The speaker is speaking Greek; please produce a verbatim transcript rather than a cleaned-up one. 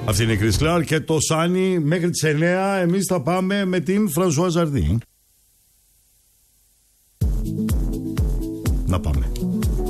Αυτή είναι η Chris Clark και το Sunny. Μέχρι τις εννιά εμείς θα πάμε με την Φρανσουά Ζαρδί. Να πάμε.